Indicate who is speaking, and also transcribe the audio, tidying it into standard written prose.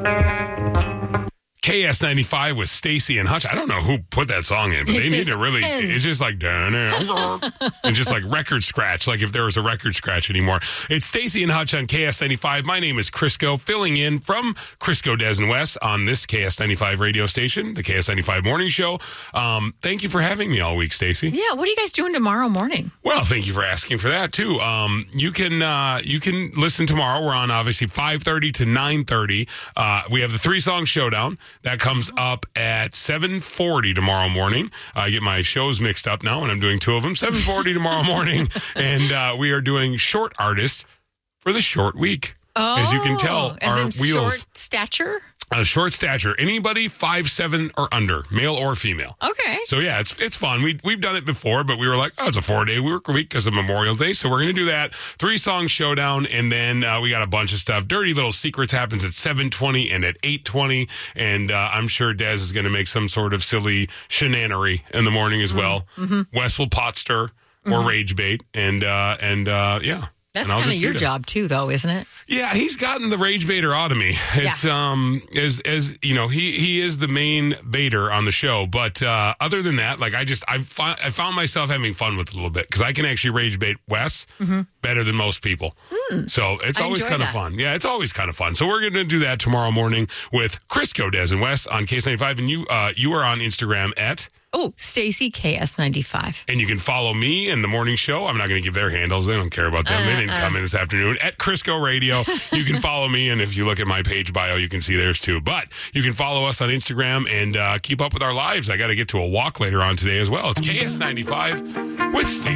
Speaker 1: KS95 with Stacy and Hutch. I don't know who put that song in, but they need to really, it's just like, and just like record scratch, like if there was a record scratch anymore. It's Stacy and Hutch on KS95. My name is Crisco, filling in from Crisco, Des, and Wes on this KS95 radio station, the KS95 Morning Show. Thank you for having me all week, Stacy.
Speaker 2: Yeah, what are you guys doing tomorrow morning?
Speaker 1: Well, thank you for asking for that, too. You can listen tomorrow. We're on, obviously, 5:30 to 9:30. We have the 3-song showdown. That comes up at 7:40 tomorrow morning. I get my shows mixed up now, and I'm doing 2 of them. 7:40 tomorrow morning, and we are doing short artists for the short week.
Speaker 2: Oh,
Speaker 1: as you can tell,
Speaker 2: as
Speaker 1: our
Speaker 2: in
Speaker 1: wheels.
Speaker 2: short stature?
Speaker 1: Short stature. Anybody 5'7" or under, male or female.
Speaker 2: Okay.
Speaker 1: So yeah, it's fun. We've done it before, but we were like, it's a 4-day work week because of Memorial Day, so we're going to do that. 3-song showdown, and then we got a bunch of stuff. Dirty Little Secrets happens at 7:20 and at 8:20, and I'm sure Des is going to make some sort of silly shenanery in the morning as well. Mm-hmm. Wes will pot stir or rage bait, and yeah.
Speaker 2: That's kind of your job too, though, isn't it?
Speaker 1: Yeah, he's gotten the rage baiter out of me. It's as you know, he is the main baiter on the show. But other than that, like I found myself having fun with it a little bit because I can actually rage bait Wes better than most people. So it's always kind of fun. Yeah, it's always kind of fun. So we're going to do that tomorrow morning with Crisco, Des, and Wes on KS95, and you are on Instagram at.
Speaker 2: Oh, Stacy KS95.
Speaker 1: And you can follow me and the morning show. I'm not going to give their handles. They don't care about them. They didn't come in this afternoon. At Crisco Radio. You can follow me, and if you look at my page bio, you can see theirs too. But you can follow us on Instagram and keep up with our lives. I got to get to a walk later on today as well. It's KS95 with Stacy.